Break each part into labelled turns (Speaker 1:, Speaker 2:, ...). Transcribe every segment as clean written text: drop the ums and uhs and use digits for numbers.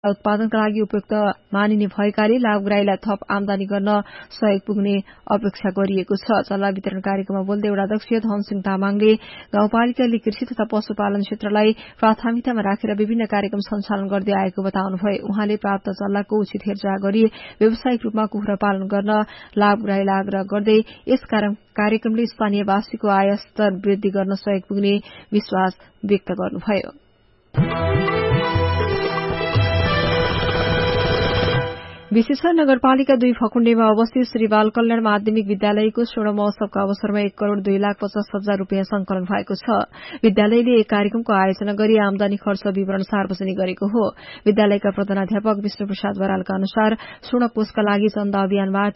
Speaker 1: उत्पादनका लागि उपयुक्त मानिने भएकाले लाभग्राहीलाई थप आमदानी गर्न सहयोग पुग्ने अपेक्षा गरिएको छ। चल्ला वितरण कार्यक्रममा बोल्दै वडा अध्यक्ष धनसिंह तामाङले गाउँपालिकाले कृषि तथा पशुपालन क्षेत्रलाई प्राथमिकतामा राखेर विभिन्न कार्यक्रम सञ्चालन गर्दै आएको बताउनुभयो। उहाँले प्राप्त चल्लाको उचित हेरचाह गरी व्यावसायिक रूपमा कुखुरा पालन गर्न लाभग्राहीलाई आग्रह गर्दै यस कार्यक्रमले स्थानीयवासीको आय स्तर वृद्धि गर्न सहयोग पुग्ने विश्वास व्यक्त गर्नुभयो। विशेषकर नगरपालिका 2 फकुण्डेमा अवस्थित श्री बाल कल्याण माध्यमिक विद्यालयको स्वर्ण महोत्सवको अवसरमा 1,02,50,000 रूपियाँ संकलन भएको छ। विद्यालयले एक कार्यक्रमको आयोजना गरी आमदानी खर्च विवरण सार्वजनिक गरेको हो। विद्यालयका प्रधानाध्यापक विष्णु प्रसाद बरालका अनुसार स्वर्ण कोषका लागि चन्दा अभियानबाट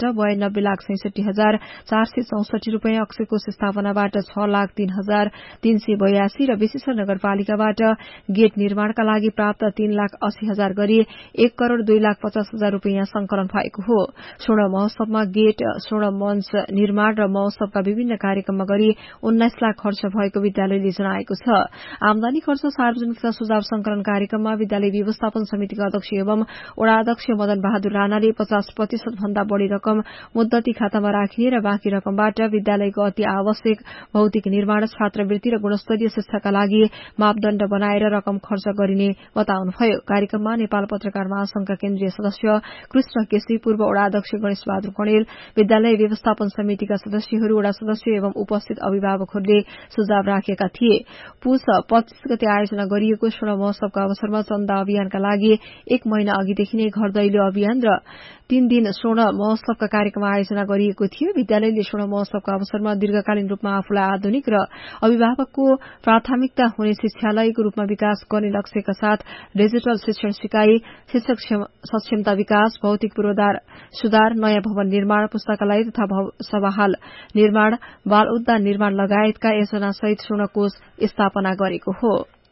Speaker 1: 92,66,464 रूपियाँ, अक्षय कोष स्थापनाबाट 6,03,382 र विशेषकर नगरपालिकाबाट गेट निर्माणका लागि प्राप्त 3,80,000 गरी 1,02,50,000 रूपियाँ संकलन भएको हो। स्वर्ण महोत्सवमा गेट, स्वर्ण मञ्च निर्माण र महोत्सवका विभिन्न कार्यक्रममा गरी 19 लाख खर्च भएको विद्यालयले जनाएको छ। आमदानी खर्च सार्वजनिक तथा सुझाव संकलन कार्यक्रममा विद्यालय व्यवस्थापन समितिका अध्यक्ष एवं वडा अध्यक्ष मदन बहादुर राणाले 50% भन्दा बढ़ी रकम मुद्दती खातामा राखिने र बाँकी रकमबाट विद्यालयको अति आवश्यक भौतिक निर्माण, छात्रवृत्ति र गुणस्तरीय शिक्षाका लागि मापदण्ड बनाएर रकम खर्च गरिने बताउनुभयो। कार्यक्रममा नेपाल पत्रकार महासंघका केन्द्रीय सदस्य कृष्ण केसी, पूर्व वडा अध्यक्ष गणेश बहादुर कणेल, विद्यालय व्यवस्थापन समितिका सदस्यहरू, वडा सदस्य एवं उपस्थित अभिभावकहरूले सुझाव राखेका थिए। पुष 25 गते आयोजना गरिएको स्वर्ण महोत्सवका अवसरमा चन्दा अभियानका लागि 1 महिना अघिदेखि नै घर दैलो अभियान र 3 दिन स्वर्ण महोत्सवका कार्यक्रम आयोजना गरिएको थियो। विद्यालयले स्वर्ण महोत्सवका अवसरमा दीर्घकालीन रूपमा आफूलाई आधुनिक र अभिभावकको प्राथमिकता हुने शिक्षालयको रूपमा विकास गर्ने लक्ष्यका साथ डिजिटल शिक्षण सिकाइ, शिक्षक सक्षमता विकास, भौतिक पूर्वाधार सुधार, नयाँ भवन निर्माण, पुस्तकालय तथा सभाहाल निर्माण, बाल उद्यान निर्माण लगायतका योजनासहित स्वर्ण कोष स्थापना गरेको हो।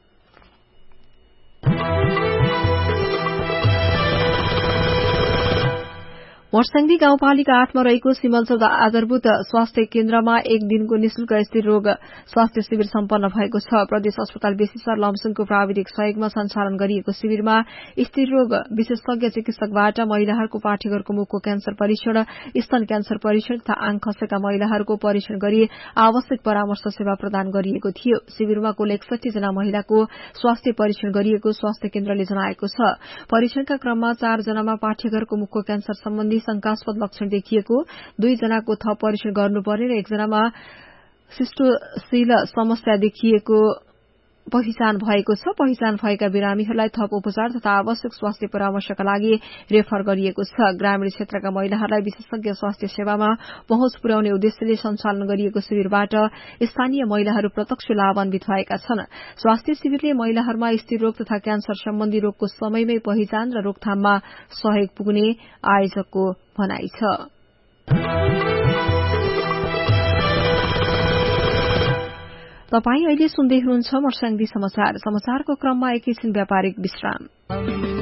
Speaker 1: मर्स्याङ्दी गाउँपालिका 8 मा रहेको सिमलचौर आधारभूत स्वास्थ्य केन्द्रमा 1 दिनको निशुल्क स्थिर रोग स्वास्थ्य शिविर सम्पन्न भएको छ। प्रदेश अस्पताल बेसीसर लमसुङको प्राविधिक सहयोगमा सञ्चालन गरिएको शिविरमा स्थिर रोग विशेषज्ञ चिकित्सकबाट महिलाहरूको पाठेघरको मुखको क्यान्सर परीक्षण, स्तन क्यान्सर परीक्षण तथा आँख खसेका महिलाहरूको परीक्षण गरी आवश्यक परामर्श सेवा प्रदान गरिएको थियो। शिविरमा कुल 61 जना महिलाको स्वास्थ्य परीक्षण गरिएको स्वास्थ्य केन्द्रले जनाएको छ। परीक्षणका क्रममा 4 जनामा पाठेघरको मुखको क्यान्सर सम्बन्धी शंकास्पद लक्षण देखिएको, 2 जनाको थप परीक्षण गर्नुपर्ने र 1 जनामा सिस्टोसिल समस्या देखिएको पहिचान भएको छ। पहिचान भएका बिरामीहरूलाई थप उपचार तथा आवश्यक स्वास्थ्य परामर्शका लागि रेफर गरिएको छ। ग्रामीण क्षेत्रका महिलाहरूलाई विशेषज्ञ स्वास्थ्य सेवामा पहुँच पुर्याउने उद्देश्यले सञ्चालन गरिएको शिविरबाट स्थानीय महिलाहरू प्रत्यक्ष लाभान्वित भएका छन्। स्वास्थ्य शिविरले महिलाहरूमा स्थिर रोग तथा क्यान्सर सम्बन्धी रोगको समयमै पहिचान र रोकथाममा सहयोग पुग्ने आयोजकको भनाइ छ। तपाई अहिले सुन्दै हुनुहुन्छ मर्स्याङ्दी समाचार। समाचारको क्रममा एकैछिन व्यापारिक विश्राम।